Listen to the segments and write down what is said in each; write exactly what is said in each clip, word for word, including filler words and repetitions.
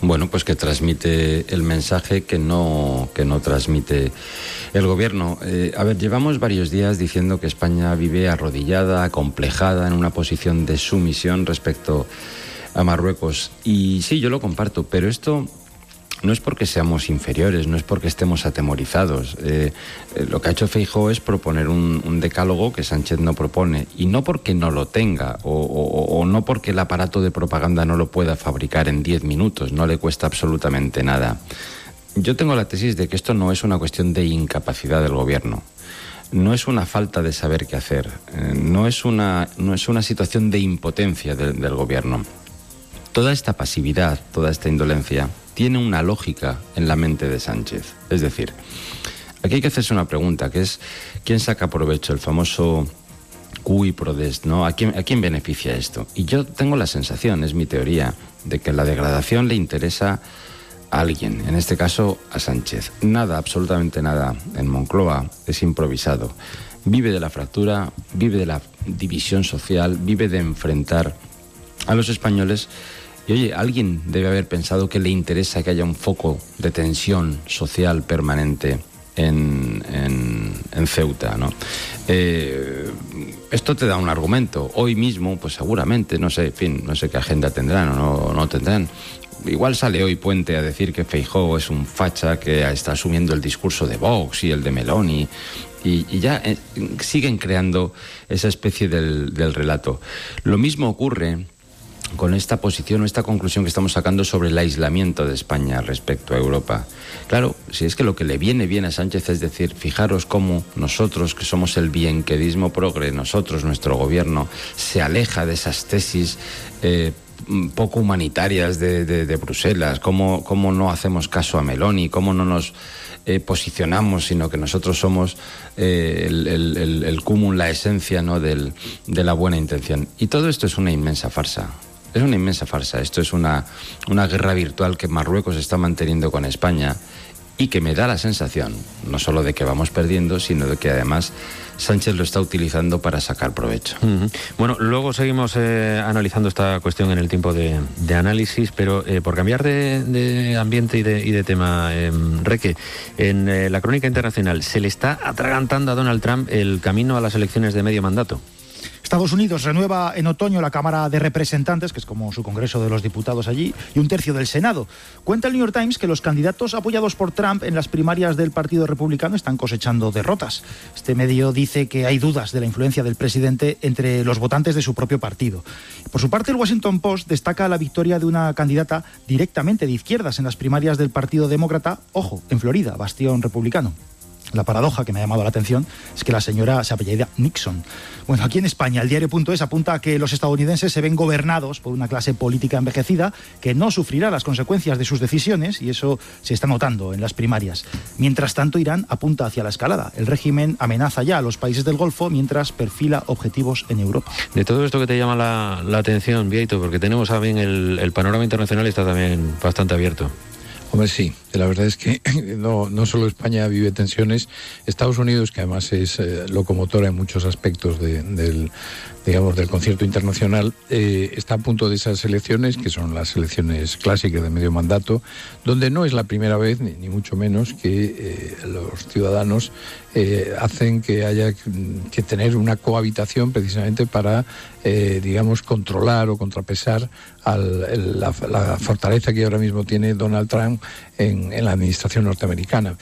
Bueno, pues que transmite el mensaje que no, que no transmite el gobierno. Eh, a ver, llevamos varios días diciendo que España vive arrodillada, acomplejada, en una posición de sumisión respecto a Marruecos. Y sí, yo lo comparto, pero esto no es porque seamos inferiores, no es porque estemos atemorizados. Eh, eh, lo que ha hecho Feijóo es proponer un, un decálogo que Sánchez no propone, y no porque no lo tenga, o, o, o no porque el aparato de propaganda no lo pueda fabricar en diez minutos, no le cuesta absolutamente nada. Yo tengo la tesis de que esto no es una cuestión de incapacidad del gobierno, no es una falta de saber qué hacer, eh, no es una, no es una situación de impotencia de, del gobierno. Toda esta pasividad, toda esta indolencia tiene una lógica en la mente de Sánchez. Es decir, aquí hay que hacerse una pregunta, que es ¿quién saca provecho? El famoso cui prodest, ¿no? ¿A quién, ¿A quién beneficia esto? Y yo tengo la sensación, es mi teoría, de que la degradación le interesa a alguien, en este caso a Sánchez. Nada, absolutamente nada en Moncloa es improvisado. Vive de la fractura, vive de la división social, vive de enfrentar a los españoles. Y oye, alguien debe haber pensado que le interesa que haya un foco de tensión social permanente en, en, en Ceuta, ¿no? Eh, esto te da un argumento. Hoy mismo, pues seguramente, no sé, en fin, no sé qué agenda tendrán o no, no tendrán. Igual sale hoy Puente a decir que Feijóo es un facha que está asumiendo el discurso de Vox y el de Meloni. Y, y ya eh, siguen creando esa especie del, del relato. Lo mismo ocurre con esta posición o esta conclusión que estamos sacando sobre el aislamiento de España respecto a Europa. Claro, si es que lo que le viene bien a Sánchez es decir, fijaros cómo nosotros, que somos el bienquedismo progre, nosotros, nuestro gobierno, se aleja de esas tesis eh, poco humanitarias de, de, de Bruselas, cómo, cómo no hacemos caso a Meloni, cómo no nos eh, posicionamos, sino que nosotros somos eh, el, el, el, el cúmulo, la esencia, ¿no?, del, de la buena intención. Y todo esto es una inmensa farsa. Es una inmensa farsa. Esto es una, una guerra virtual que Marruecos está manteniendo con España y que me da la sensación, no solo de que vamos perdiendo, sino de que además Sánchez lo está utilizando para sacar provecho. Uh-huh. Bueno, luego seguimos eh, analizando esta cuestión en el tiempo de, de análisis, pero eh, por cambiar de, de ambiente y de, y de tema, eh, Reque, en eh, la crónica internacional, ¿se le está atragantando a Donald Trump el camino a las elecciones de medio mandato? Estados Unidos renueva en otoño la Cámara de Representantes, que es como su Congreso de los Diputados allí, y un tercio del Senado. Cuenta el New York Times que los candidatos apoyados por Trump en las primarias del Partido Republicano están cosechando derrotas. Este medio dice que hay dudas de la influencia del presidente entre los votantes de su propio partido. Por su parte, el Washington Post destaca la victoria de una candidata directamente de izquierdas en las primarias del Partido Demócrata, ojo, en Florida, bastión republicano. La paradoja que me ha llamado la atención es que la señora se apellida Nixon. Bueno, aquí en España, el diario punto es apunta a que los estadounidenses se ven gobernados por una clase política envejecida que no sufrirá las consecuencias de sus decisiones, y eso se está notando en las primarias. Mientras tanto, Irán apunta hacia la escalada. El régimen amenaza ya a los países del Golfo mientras perfila objetivos en Europa. De todo esto que te llama la, la atención, Vieito, porque tenemos también el, el panorama internacional está también bastante abierto. Hombre, sí, la verdad es que no, no solo España vive tensiones, Estados Unidos, que además es eh, locomotora en muchos aspectos de, del, digamos, del concierto internacional, eh, está a punto de esas elecciones, que son las elecciones clásicas de medio mandato, donde no es la primera vez, ni, ni mucho menos, que eh, los ciudadanos eh, hacen que haya que tener una cohabitación precisamente para, eh, digamos, controlar o contrapesar al, el, la, la fortaleza que ahora mismo tiene Donald Trump en, en la administración norteamericana.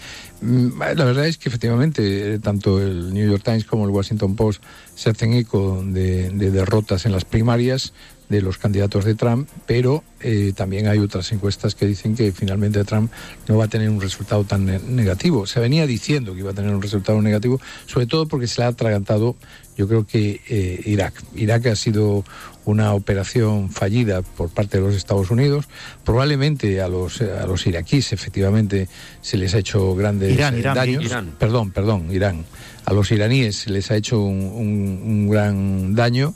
La verdad es que efectivamente tanto el New York Times como el Washington Post se hacen eco de, de derrotas en las primarias de los candidatos de Trump, pero eh, también hay otras encuestas que dicen que finalmente Trump no va a tener un resultado tan ne- negativo. Se venía diciendo que iba a tener un resultado negativo, sobre todo porque se le ha atragantado, yo creo que eh, Irak. Irak ha sido una operación fallida por parte de los Estados Unidos. Probablemente a los a los iraquíes efectivamente se les ha hecho grandes Irán, eh, Irán, daños. Irán. Perdón, perdón, Irán. A los iraníes se les ha hecho un, un, un gran daño.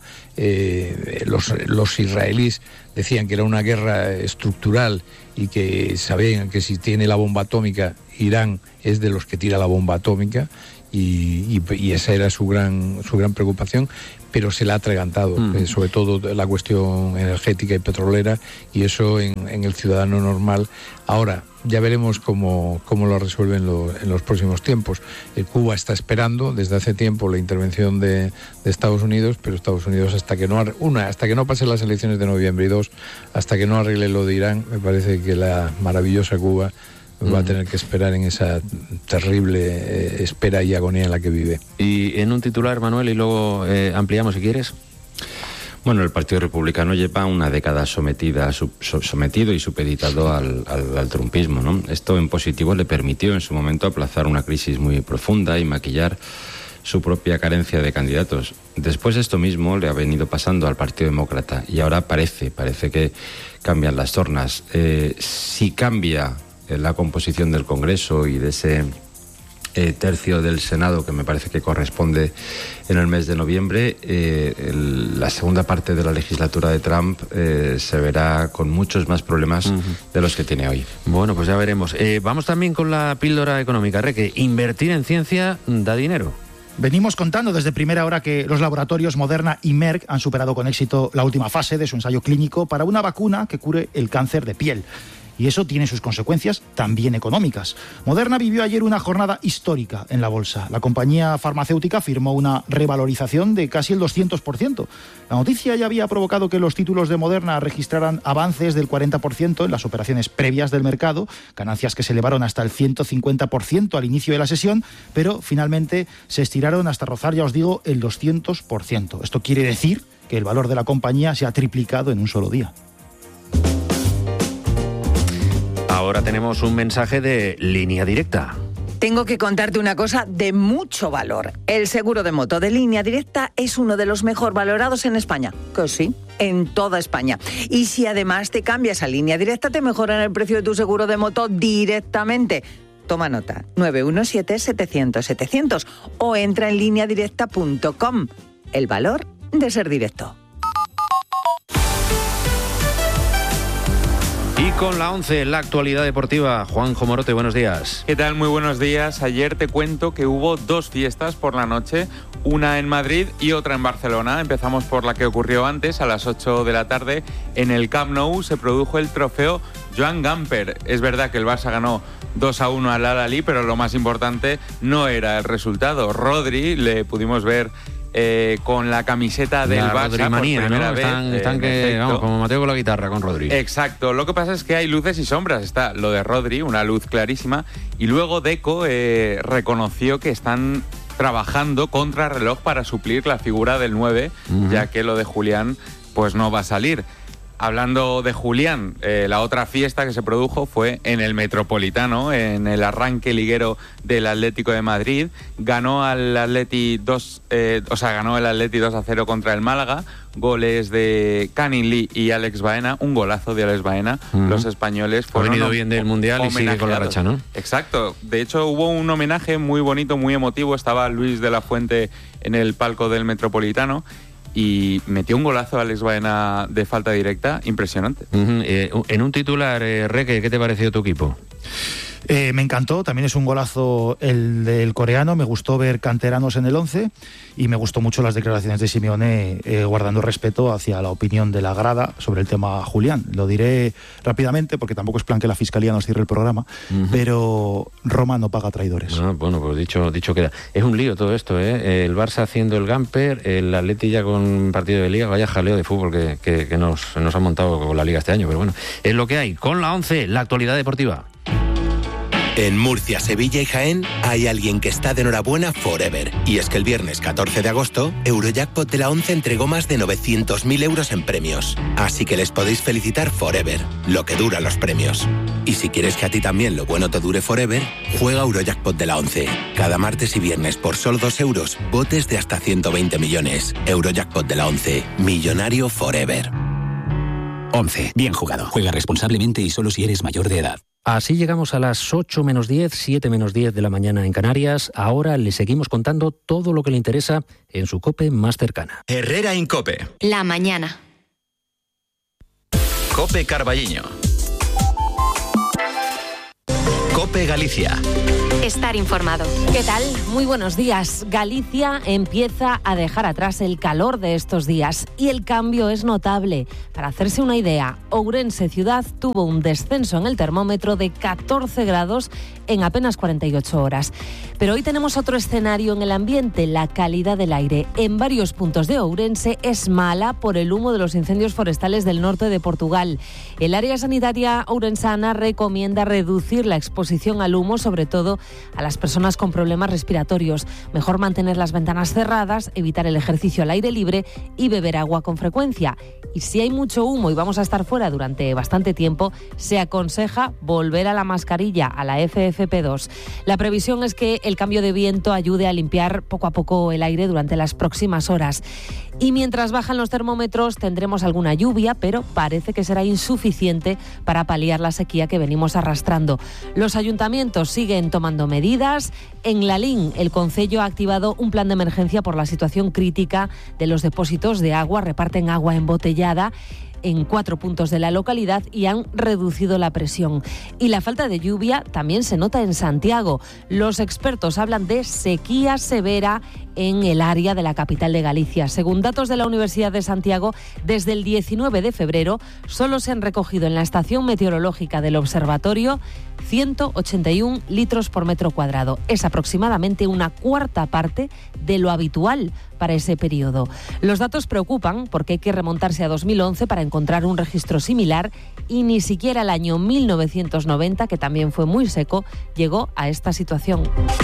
Eh, los, los israelíes decían que era una guerra estructural y que sabían que si tiene la bomba atómica, Irán es de los que tira la bomba atómica. y, y, y esa era su gran, su gran preocupación, pero se la ha atragantado, mm. eh, sobre todo la cuestión energética y petrolera, y eso en, en el ciudadano normal. Ahora, ya veremos cómo, cómo lo resuelven lo, en los próximos tiempos. Eh, Cuba está esperando desde hace tiempo la intervención de, de Estados Unidos, pero Estados Unidos hasta que no una hasta que no pasen las elecciones de noviembre y dos, hasta que no arregle lo de Irán, me parece que la maravillosa Cuba va a tener que esperar en esa terrible eh, espera y agonía en la que vive. Y en un titular, Manuel, y luego eh, ampliamos si quieres. Bueno, el Partido Republicano lleva una década sometida, sometido y supeditado al, al, al trumpismo, ¿no? Esto en positivo le permitió en su momento aplazar una crisis muy profunda y maquillar su propia carencia de candidatos. Después esto mismo le ha venido pasando al Partido Demócrata y ahora parece, parece que cambian las tornas. Eh, si cambia la composición del Congreso y de ese eh, tercio del Senado que me parece que corresponde en el mes de noviembre, eh, el, la segunda parte de la legislatura de Trump eh, se verá con muchos más problemas uh-huh. de los que tiene hoy. Bueno, pues ya veremos. Eh, vamos también con la píldora económica, Reque. Invertir en ciencia da dinero. Venimos contando desde primera hora que los laboratorios Moderna y Merck han superado con éxito la última fase de su ensayo clínico para una vacuna que cure el cáncer de piel. Y eso tiene sus consecuencias también económicas. Moderna vivió ayer una jornada histórica en la bolsa. La compañía farmacéutica firmó una revalorización de casi el doscientos por ciento. La noticia ya había provocado que los títulos de Moderna registraran avances del cuarenta por ciento en las operaciones previas del mercado, ganancias que se elevaron hasta el ciento cincuenta por ciento al inicio de la sesión, pero finalmente se estiraron hasta rozar, ya os digo, el doscientos por ciento. Esto quiere decir que el valor de la compañía se ha triplicado en un solo día. Ahora tenemos un mensaje de Línea Directa. Tengo que contarte una cosa de mucho valor. El seguro de moto de Línea Directa es uno de los mejor valorados en España. Que sí, en toda España. Y si además te cambias a Línea Directa, te mejoran el precio de tu seguro de moto directamente. Toma nota, nueve uno siete, setecientos, setecientos o entra en línea directa punto com. El valor de ser directo. Y con la once, la actualidad deportiva. Juanjo Morote, buenos días. ¿Qué tal? Muy buenos días. Ayer te cuento que hubo dos fiestas por la noche, una en Madrid y otra en Barcelona. Empezamos por la que ocurrió antes, a las ocho de la tarde. En el Camp Nou se produjo el trofeo Joan Gamper. Es verdad que el Barça ganó dos a uno al Al-Ahly, pero lo más importante no era el resultado. Rodri, le pudimos ver Eh, con la camiseta del la Barça Rodrimanía, por primera ¿no? vez. Están, están que, vamos, como Mateo con la guitarra, con Rodri. Exacto. Lo que pasa es que hay luces y sombras. Está lo de Rodri, una luz clarísima, y luego Deco eh, reconoció que están trabajando contra reloj para suplir la figura del nueve, uh-huh. ya que lo de Julián pues no va a salir. Hablando de Julián, eh, la otra fiesta que se produjo fue en el Metropolitano, en el arranque liguero del Atlético de Madrid. Ganó al Atleti dos, eh, o sea, ganó el Atleti dos a cero contra el Málaga. Goles de Canning Lee y Alex Baena, un golazo de Alex Baena. Uh-huh. Los españoles fueron ha venido bien del Mundial y sigue con la racha, ¿no? Exacto. De hecho, hubo un homenaje muy bonito, muy emotivo. Estaba Luis de la Fuente en el palco del Metropolitano y metió un golazo a Alex Baena de falta directa, impresionante. Uh-huh. Eh, en un titular, eh, Reque, ¿qué te pareció tu equipo? Eh, me encantó, también es un golazo el del coreano, me gustó ver canteranos en el once y me gustó mucho las declaraciones de Simeone eh, guardando respeto hacia la opinión de la grada sobre el tema Julián. Lo diré rápidamente porque tampoco es plan que la Fiscalía nos cierre el programa, uh-huh. pero Roma no paga traidores. Ah, bueno, pues dicho, dicho queda. Es un lío todo esto, ¿eh? El Barça haciendo el Gamper, el Atleti ya con partido de Liga, vaya jaleo de fútbol que, que, que nos, nos ha montado con la Liga este año, pero bueno, es lo que hay. Con la once, la actualidad deportiva. En Murcia, Sevilla y Jaén hay alguien que está de enhorabuena forever. Y es que el viernes catorce de agosto, Eurojackpot de la once entregó más de novecientos mil euros en premios. Así que les podéis felicitar forever, lo que dura los premios. Y si quieres que a ti también lo bueno te dure forever, juega Eurojackpot de la once. Cada martes y viernes por solo dos euros, botes de hasta ciento veinte millones. Eurojackpot de la once, millonario forever. once. Bien jugado. Juega responsablemente y solo si eres mayor de edad. Así llegamos a las ocho menos diez, siete menos diez de la mañana en Canarias. Ahora le seguimos contando todo lo que le interesa en su COPE más cercana. Herrera Incope. La mañana. COPE Carballiño. COPE Galicia. Estar informado. ¿Qué tal? Muy buenos días. Galicia empieza a dejar atrás el calor de estos días y el cambio es notable. Para hacerse una idea, Ourense ciudad tuvo un descenso en el termómetro de catorce grados en apenas cuarenta y ocho horas. Pero hoy tenemos otro escenario en el ambiente, la calidad del aire. En varios puntos de Ourense es mala por el humo de los incendios forestales del norte de Portugal. El área sanitaria ourensana recomienda reducir la exposición al humo, sobre todo a las personas con problemas respiratorios. Mejor mantener las ventanas cerradas, evitar el ejercicio al aire libre y beber agua con frecuencia. Y si hay mucho humo y vamos a estar fuera durante bastante tiempo, se aconseja volver a la mascarilla, a la F F P dos. La previsión es que el cambio de viento ayude a limpiar poco a poco el aire durante las próximas horas. Y mientras bajan los termómetros tendremos alguna lluvia, pero parece que será insuficiente para paliar la sequía que venimos arrastrando. Los ayuntamientos siguen tomando medidas. En Lalín, el concello ha activado un plan de emergencia por la situación crítica de los depósitos de agua. Reparten agua embotellada en cuatro puntos de la localidad y han reducido la presión. Y la falta de lluvia también se nota en Santiago. Los expertos hablan de sequía severa en el área de la capital de Galicia. Según datos de la Universidad de Santiago, desde el diecinueve de febrero solo se han recogido en la estación meteorológica del observatorio ciento ochenta y uno litros por metro cuadrado. Es aproximadamente una cuarta parte de lo habitual para ese periodo. Los datos preocupan porque hay que remontarse a dos mil once para encontrar un registro similar y ni siquiera el año mil novecientos noventa, que también fue muy seco, llegó a esta situación.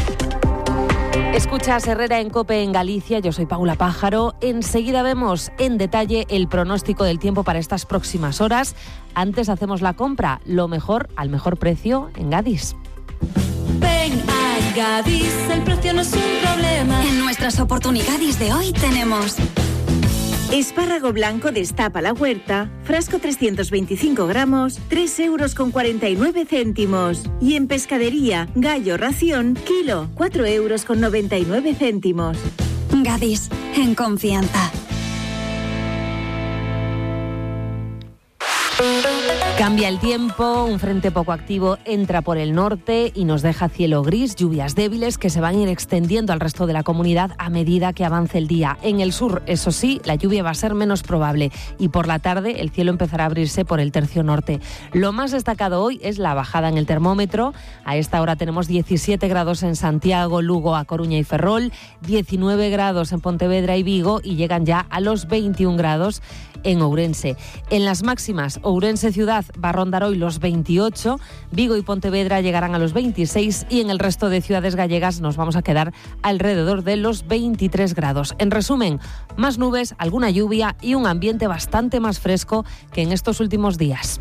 Escuchas Herrera en COPE en Galicia, yo soy Paula Pájaro. Enseguida vemos en detalle el pronóstico del tiempo para estas próximas horas. Antes hacemos la compra, lo mejor al mejor precio en Gadis. Ven a Gadis, el precio no es un problema. En nuestras oportunidades de hoy tenemos espárrago blanco destapa la huerta, frasco trescientos veinticinco gramos, tres euros con cuarenta y nueve céntimos. Y en pescadería, gallo ración, kilo, cuatro euros con noventa y nueve céntimos. Gadis, en confianza. Cambia el tiempo, un frente poco activo entra por el norte y nos deja cielo gris, lluvias débiles que se van a ir extendiendo al resto de la comunidad a medida que avance el día. En el sur, eso sí, la lluvia va a ser menos probable y por la tarde el cielo empezará a abrirse por el tercio norte. Lo más destacado hoy es la bajada en el termómetro. A esta hora tenemos diecisiete grados en Santiago, Lugo, A Coruña y Ferrol, diecinueve grados en Pontevedra y Vigo y llegan ya a los veintiún grados en Ourense. En las máximas, Ourense ciudad va a rondar hoy los veintiocho, Vigo y Pontevedra llegarán a los veintiséis y en el resto de ciudades gallegas nos vamos a quedar alrededor de los veintitrés grados. En resumen, más nubes, alguna lluvia y un ambiente bastante más fresco que en estos últimos días.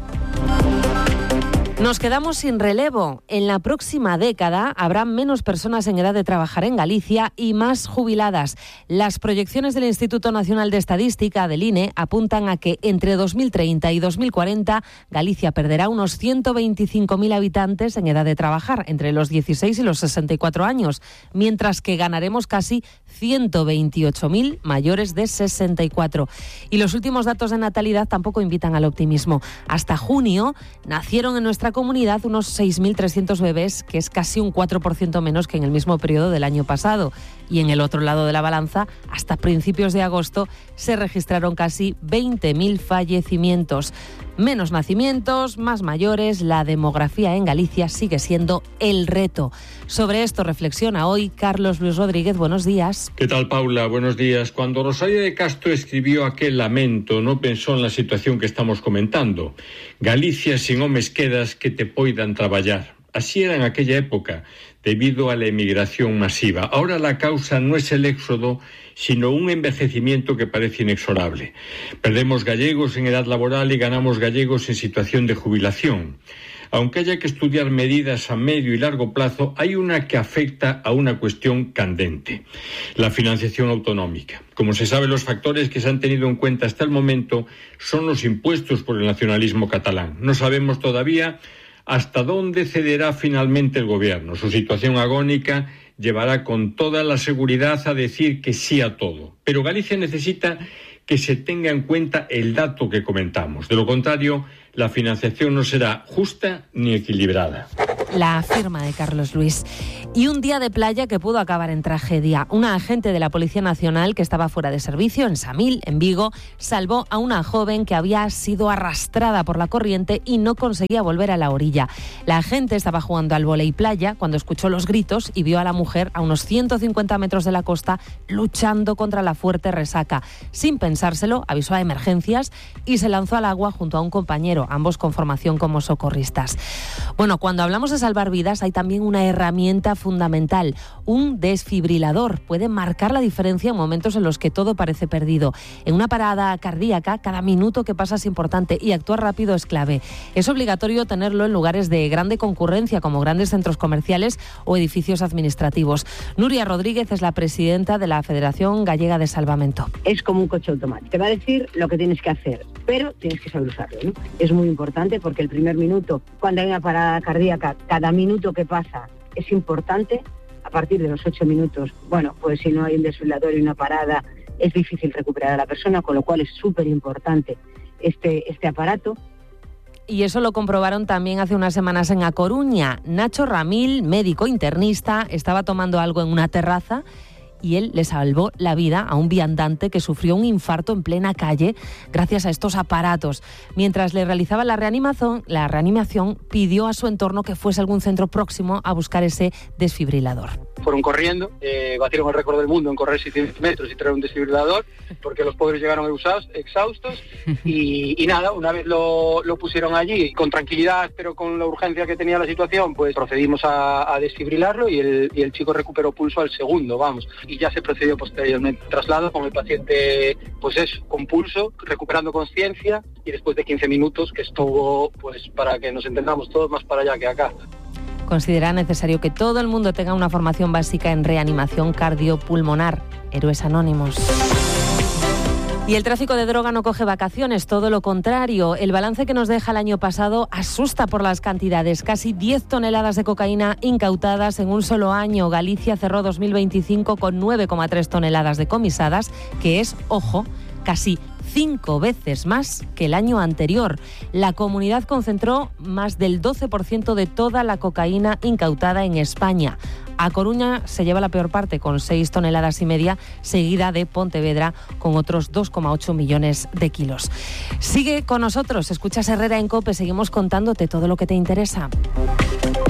Nos quedamos sin relevo. En la próxima década habrá menos personas en edad de trabajar en Galicia y más jubiladas. Las proyecciones del Instituto Nacional de Estadística, del I N E, apuntan a que entre dos mil treinta y dos mil cuarenta Galicia perderá unos ciento veinticinco mil habitantes en edad de trabajar, entre los dieciséis y los sesenta y cuatro años, mientras que ganaremos casi ciento veintiocho mil mayores de sesenta y cuatro. Y los últimos datos de natalidad tampoco invitan al optimismo. Hasta junio nacieron en nuestra comunidad unos seis mil trescientos bebés, que es casi un cuatro por ciento menos que en el mismo periodo del año pasado. Y en el otro lado de la balanza, hasta principios de agosto, se registraron casi veinte mil fallecimientos. Menos nacimientos, más mayores, la demografía en Galicia sigue siendo el reto. Sobre esto reflexiona hoy Carlos Luis Rodríguez. Buenos días. ¿Qué tal, Paula? Buenos días. Cuando Rosalía de Castro escribió aquel lamento, no pensó en la situación que estamos comentando. Galicia sin homes quedas que te poidan traballar. Así era en aquella época, debido a la emigración masiva. Ahora la causa no es el éxodo, sino un envejecimiento que parece inexorable. Perdemos gallegos en edad laboral y ganamos gallegos en situación de jubilación. Aunque haya que estudiar medidas a medio y largo plazo, hay una que afecta a una cuestión candente: la financiación autonómica. Como se sabe, los factores que se han tenido en cuenta hasta el momento son los impuestos por el nacionalismo catalán. No sabemos todavía hasta dónde cederá finalmente el gobierno. Su situación agónica llevará con toda la seguridad a decir que sí a todo. Pero Galicia necesita que se tenga en cuenta el dato que comentamos. De lo contrario, la financiación no será justa ni equilibrada. La firma de Carlos Luis. Y un día de playa que pudo acabar en tragedia. Una agente de la Policía Nacional que estaba fuera de servicio en Samil, en Vigo, salvó a una joven que había sido arrastrada por la corriente y no conseguía volver a la orilla. La agente estaba jugando al vóley playa cuando escuchó los gritos y vio a la mujer a unos ciento cincuenta metros de la costa luchando contra la fuerte resaca. Sin pensárselo, avisó a emergencias y se lanzó al agua junto a un compañero, ambos con formación como socorristas. Bueno, cuando hablamos de salvar vidas hay también una herramienta fundamental, un desfibrilador. Puede marcar la diferencia en momentos en los que todo parece perdido. En una parada cardíaca, cada minuto que pasa es importante y actuar rápido es clave. Es obligatorio tenerlo en lugares de grande concurrencia, como grandes centros comerciales o edificios administrativos. Nuria Rodríguez es la presidenta de la Federación Gallega de Salvamento. Es como un coche automático. Te va a decir lo que tienes que hacer, pero tienes que saber usarlo, ¿no? Es muy importante porque el primer minuto, cuando hay una parada cardíaca, cada minuto que pasa es importante. A partir de los ocho minutos, bueno, pues si no hay un desfibrilador y una parada, es difícil recuperar a la persona, con lo cual es súper importante este, este aparato. Y eso lo comprobaron también hace unas semanas en A Coruña. Nacho Ramil, médico internista, estaba tomando algo en una terraza y él le salvó la vida a un viandante que sufrió un infarto en plena calle gracias a estos aparatos. Mientras le realizaba la reanimación, la reanimación pidió a su entorno que fuese a algún centro próximo a buscar ese desfibrilador. Fueron corriendo, eh, batieron el récord del mundo en correr seiscientos metros y traer un desfibrilador, porque los pobres llegaron exhaustos y, y nada, una vez lo, lo pusieron allí, con tranquilidad, pero con la urgencia que tenía la situación, pues procedimos a, a desfibrilarlo y el, y el chico recuperó pulso al segundo, vamos, y ya se procedió posteriormente traslado con el paciente, pues eso, con pulso, recuperando conciencia, y después de quince minutos, que estuvo, pues para que nos entendamos todos, más para allá que acá. Considera necesario que todo el mundo tenga una formación básica en reanimación cardiopulmonar. Héroes Anónimos. Y el tráfico de droga no coge vacaciones, todo lo contrario. El balance que nos deja el año pasado asusta por las cantidades. Casi diez toneladas de cocaína incautadas en un solo año. Galicia cerró dos mil veinticinco con nueve coma tres toneladas decomisadas, que es, ojo, casi cinco veces más que el año anterior. La comunidad concentró más del doce por ciento de toda la cocaína incautada en España. A Coruña se lleva la peor parte con seis toneladas y media, seguida de Pontevedra con otros dos coma ocho millones de kilos. Sigue con nosotros, escuchas Herrera en COPE, seguimos contándote todo lo que te interesa.